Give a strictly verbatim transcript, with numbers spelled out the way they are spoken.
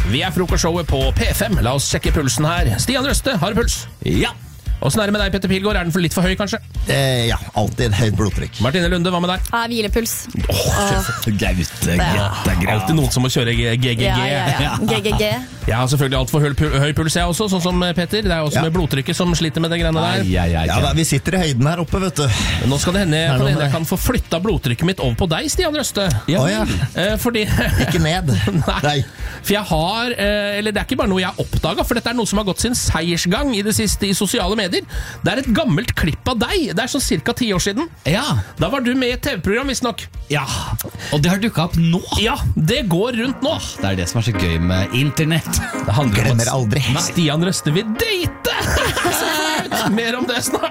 Vi er frokostshowet på P fem. La oss sjekke pulsen her. Stian Røste, har du puls? Ja. Hvordan er det med deg, Petter Pilgaard? Er den for litt for høy, kanskje? Eh, ja, alltid høyt blodtrykk. Martine Lunde, hva med deg? Jeg er hvilepuls. Åh, Gaute, Gaute, alltid noen som må kjøre G G G. Ja, ja, ja. G G G. Jeg har selvfølgelig alt for høy, pu- høy puls, jeg også, sånn som Petter. Det er også Ja. med blodtrykket som sliter med det greiene der. Ja, ja, Ja, da, vi sitter i høyden her oppe, vet du. Men nå skal det hende Er det kan noe det hende med jeg kan få flytta blodtrykket mitt over på deg, Stian Røste. Ja, Å, ja. Eh, fordi Ikke ned. Nei. Nei. For jeg har, eh, eller det er ikke bare noe jeg har oppdaget, for dette er noe som har gått sin seiersgang i det siste i sosiale medier. Det er et gammelt klipp av deg. Det er sånn cirka ti år siden. Ja. Da var du med i et T V-program, visstnok. Ja. Og det har dukket opp nå. Ja, det går rundt nå. Det er det som er så gøy med internett. Det handler om Glemmer at aldri. Stian Røste vil date! Så flaut! Mer om det snart.